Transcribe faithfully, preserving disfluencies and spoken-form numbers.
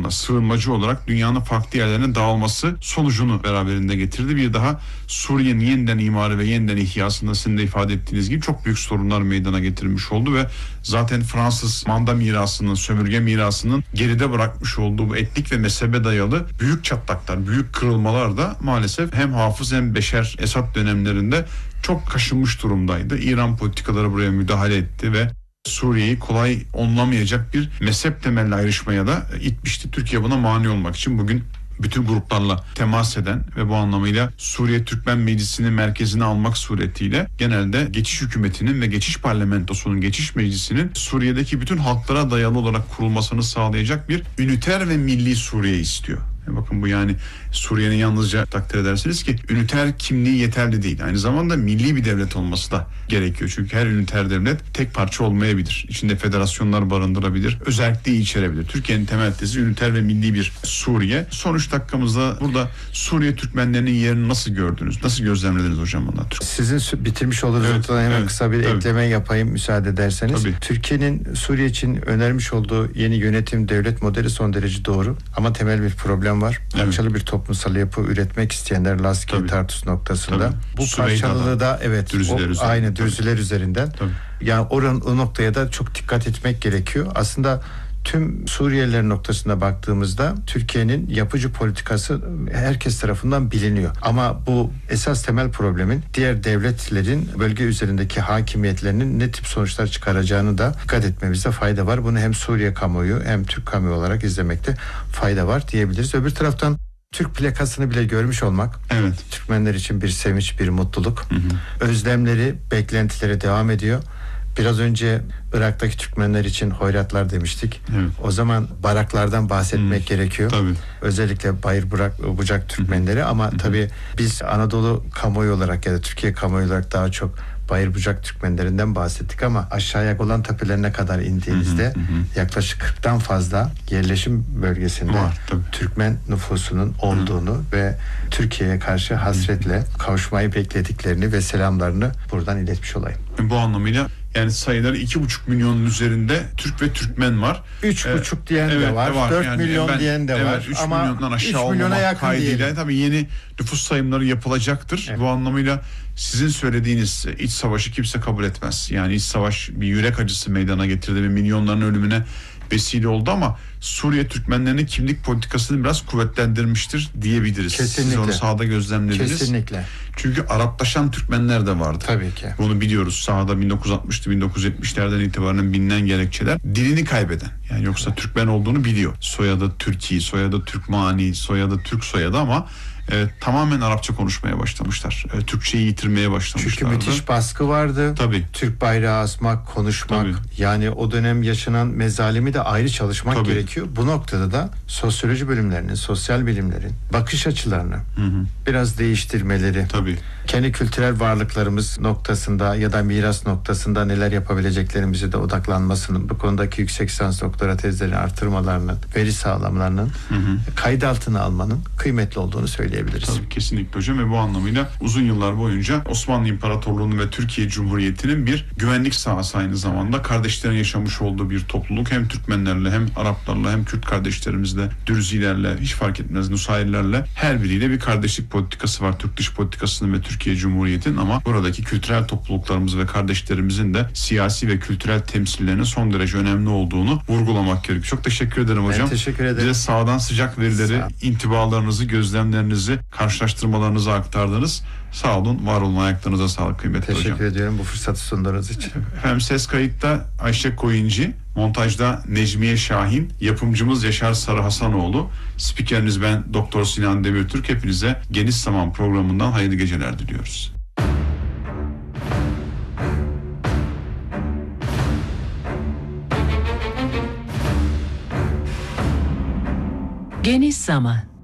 aslında sığınmacı olarak dünyanın farklı yerlerine dağılması sonucunu beraberinde getirdi. Bir daha Suriye'nin yeniden imarı ve yeniden ihyasında sizin de ifade ettiğiniz gibi çok büyük sorunlar meydana getirmiş oldu ve zaten Fransız manda mirasının, sömürge mirasının geride bırakmış olduğu bu etnik ve mezhebe dayalı büyük çatlaklar, büyük kırılmalar da maalesef hem Hafız hem Beşer Esad dönemlerinde çok kaşınmış durumdaydı. İran politikaları buraya müdahale etti ve Suriye'yi kolay onlamayacak bir mezhep temelli ayrışmaya da itmişti. Türkiye buna mani olmak için bugün bütün gruplarla temas eden ve bu anlamıyla Suriye Türkmen Meclisi'nin merkezine almak suretiyle genelde geçiş hükümetinin ve geçiş parlamentosunun, geçiş meclisinin Suriye'deki bütün halklara dayalı olarak kurulmasını sağlayacak bir üniter ve milli Suriye istiyor. Bakın bu yani Suriye'nin yalnızca takdir edersiniz ki üniter kimliği yeterli değil. Aynı zamanda milli bir devlet olması da gerekiyor. Çünkü her üniter devlet tek parça olmayabilir. İçinde federasyonlar barındırabilir. Özellikle içerebilir. Türkiye'nin temel tezi üniter ve milli bir Suriye. Son üç dakikamızda burada Suriye Türkmenlerinin yerini nasıl gördünüz? Nasıl gözlemlediniz hocam bunlar? Sizin bitirmiş olduğunuz evet, noktadan hemen evet, kısa bir tabii. ekleme yapayım müsaade ederseniz. Tabii. Türkiye'nin Suriye için önermiş olduğu yeni yönetim devlet modeli son derece doğru. Ama temel bir problem var. Parçalı evet. bir toplumsal yapı üretmek isteyenler Laski Tartus noktasında. Tabii. Bu Süveyda'da, parçalılığı da evet Dürziler o, aynı Dürziler üzerinden. Tabii. Yani oranın o noktaya da çok dikkat etmek gerekiyor. Aslında tüm Suriyeliler noktasına baktığımızda Türkiye'nin yapıcı politikası herkes tarafından biliniyor. Ama bu esas temel problemin diğer devletlerin bölge üzerindeki hakimiyetlerinin ne tip sonuçlar çıkaracağını da dikkat etmemizde fayda var. Bunu hem Suriye kamuoyu hem Türk kamuoyu olarak izlemekte fayda var diyebiliriz. Öbür taraftan Türk plakasını bile görmüş olmak evet. Türkmenler için bir sevinç, bir mutluluk. Hı hı. Özlemleri, beklentileri devam ediyor. Biraz önce Irak'taki Türkmenler için hoyratlar demiştik. Evet. O zaman baraklardan bahsetmek hmm. gerekiyor. Tabii. Özellikle Bayır Burak, Bucak Türkmenleri hmm. ama hmm. tabii biz Anadolu kamuoyu olarak ya da Türkiye kamuoyu olarak daha çok Bayır Bucak Türkmenlerinden bahsettik ama aşağıya Golan Tepelerine kadar indiğinizde hı hı hı. yaklaşık kırktan fazla yerleşim bölgesinde var, Türkmen nüfusunun olduğunu hı. ve Türkiye'ye karşı hasretle kavuşmayı beklediklerini ve selamlarını buradan iletmiş olayım. Bu anlamıyla yani sayıları iki buçuk milyonun üzerinde Türk ve Türkmen var. Üç ee, buçuk diyen evet, de var. var. Dört yani milyon ben, diyen de evet, var. Üç ama milyondan aşağı olmamak kaydıyla tabii yeni nüfus sayımları yapılacaktır. Evet. Bu anlamıyla sizin söylediğiniz iç savaşı kimse kabul etmez. Yani iç savaş bir yürek acısı meydana getirdi ve milyonların ölümüne vesile oldu ama Suriye Türkmenlerinin kimlik politikasını biraz kuvvetlendirmiştir diyebiliriz. Kesinlikle. Siz onu sahada gözlemlediniz. Kesinlikle. Çünkü Araplaşan Türkmenler de vardı. Tabii ki. Bunu biliyoruz. Sahada bin dokuz yüz altmışlı bin dokuz yüz yetmişlerden itibaren bilinen gerekçeler. Dilini kaybeden. Yani yoksa evet. Türkmen olduğunu biliyor. Soyadı Türki, soyadı Türkmani, soyadı Türk soyadı ama E, tamamen Arapça konuşmaya başlamışlar. E, Türkçeyi yitirmeye başlamışlar. Çünkü müthiş baskı vardı. Tabii. Türk bayrağı asmak, konuşmak. Tabii. Yani o dönem yaşanan mezalimi de ayrı çalışmak Tabii. gerekiyor. Bu noktada da sosyoloji bölümlerinin, sosyal bilimlerin bakış açılarını hı hı. biraz değiştirmeleri. Tabii. Kendi kültürel varlıklarımız noktasında ya da miras noktasında neler yapabileceklerimize de odaklanmasının, bu konudaki yüksek lisans doktora tezlerini artırmalarının, veri sağlamalarının hı hı. kayıt altına almanın kıymetli olduğunu söyleyebiliriz. Tabii kesinlikle hocam ve bu anlamıyla uzun yıllar boyunca Osmanlı İmparatorluğu'nun ve Türkiye Cumhuriyeti'nin bir güvenlik sahası aynı zamanda kardeşlerin yaşamış olduğu bir topluluk hem Türkmenlerle hem Araplarla hem Kürt kardeşlerimizle, Dürzilerle hiç fark etmez Nusayrilerle her biriyle bir kardeşlik politikası var. Türk dış politikasının ve Türkiye Cumhuriyeti'nin ama buradaki kültürel topluluklarımız ve kardeşlerimizin de siyasi ve kültürel temsillerinin son derece önemli olduğunu vurgulamak gerekiyor. Çok teşekkür ederim hocam. Ben teşekkür ederim. Bize sağdan sıcak verileri, intibalarınızı, gözlemlerinizi, karşılaştırmalarınızı aktardınız. Sağ olun, var olun, ayaklarınıza sağlık kıymetli teşekkür hocam. Teşekkür ediyorum bu fırsatı sunduğunuz için. Efendim ses kayıtta Ayşe Koyuncu, montajda Necmiye Şahin, yapımcımız Yaşar Sarı Hasanoğlu, spikeriniz ben Doktor Sinan Demirtürk. Hepinize Geniş Zaman programından hayırlı geceler diliyoruz. Geniş Zaman.